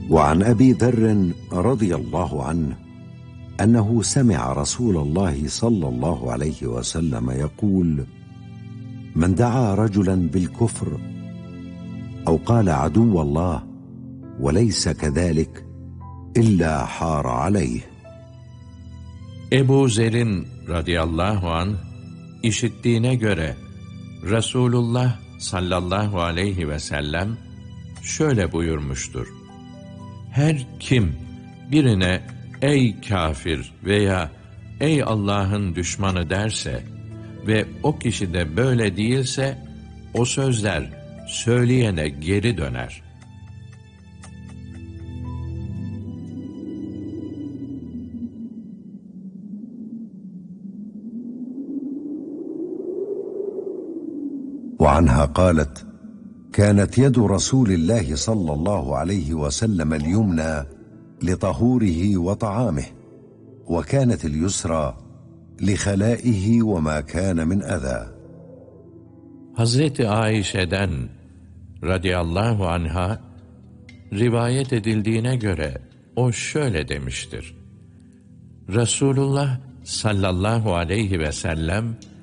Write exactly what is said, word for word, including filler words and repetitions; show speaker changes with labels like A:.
A: وعن أبي ذر رضي الله عنه أنه سمع رسول الله صلى الله عليه وسلم يقول: من دعا رجلا بالكفر أو قال عدو الله وليس كذلك إلا حار عليه.
B: Ebu Zer'in radıyallahu anh işittiğine göre Resulullah sallallahu aleyhi ve sellem şöyle buyurmuştur: her kim birine ey kafir veya ey Allah'ın düşmanı derse ve o kişi de böyle değilse, o sözler söyleyene geri döner.
A: وعنها قالت: كانت يد رسول الله صلى الله عليه وسلم اليمنى لطهوره وطعامه، وكانت اليسرى لخلائه وما كان من أذى.
B: Hazreti Ayşe'den radıyallahu anha rivayet edildiğine göre o şöyle demiştir: Resulullah sallallahu aleyhi ve sellem